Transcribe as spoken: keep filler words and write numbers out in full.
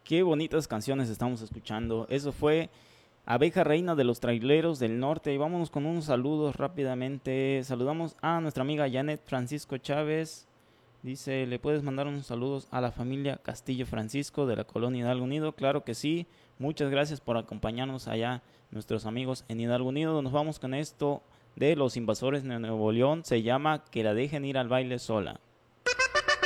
Qué bonitas canciones estamos escuchando. Eso fue Abeja Reina de los Traileros del Norte. Y vámonos con unos saludos rápidamente. Saludamos a nuestra amiga Janet Francisco Chávez. Dice, ¿le puedes mandar unos saludos a la familia Castillo Francisco de la colonia Hidalgo Unido? Claro que sí. Muchas gracias por acompañarnos allá, nuestros amigos en Hidalgo Unido. Nos vamos con esto de Los Invasores de Nuevo León. Se llama Que la dejen ir al baile sola.